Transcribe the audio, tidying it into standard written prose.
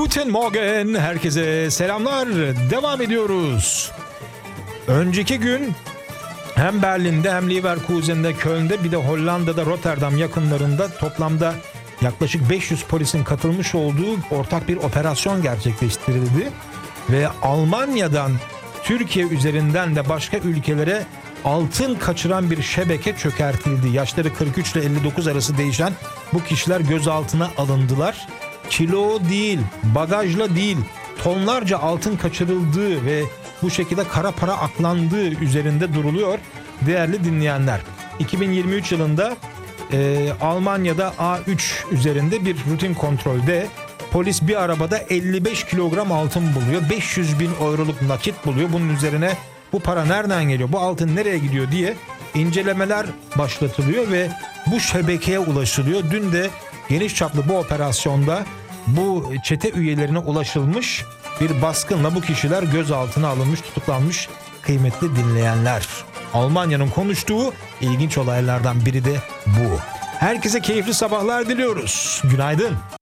Guten Morgen, herkese selamlar. Devam ediyoruz. Önceki gün hem Berlin'de hem Leverkusen'de, Köln'de bir de Hollanda'da Rotterdam yakınlarında toplamda yaklaşık 500 polisin katılmış olduğu ortak bir operasyon gerçekleştirildi. Ve Almanya'dan Türkiye üzerinden de başka ülkelere altın kaçıran bir şebeke çökertildi. Yaşları 43 ile 59 arası değişen bu kişiler gözaltına alındılar. Kilo değil, bagajla değil, tonlarca altın kaçırıldığı ve bu şekilde kara para aklandığı üzerinde duruluyor değerli dinleyenler. 2023 yılında Almanya'da A3 üzerinde bir rutin kontrolde polis bir arabada 55 kilogram altın buluyor. 500 bin euroluk nakit buluyor. Bunun üzerine bu para nereden geliyor, bu altın nereye gidiyor diye incelemeler başlatılıyor ve bu şebekeye ulaşılıyor. Dün de geniş çaplı bu operasyonda bu çete üyelerine ulaşılmış, bir baskınla bu kişiler gözaltına alınmış, tutuklanmış kıymetli dinleyenler. Almanya'nın konuştuğu ilginç olaylardan biri de bu. Herkese keyifli sabahlar diliyoruz. Günaydın.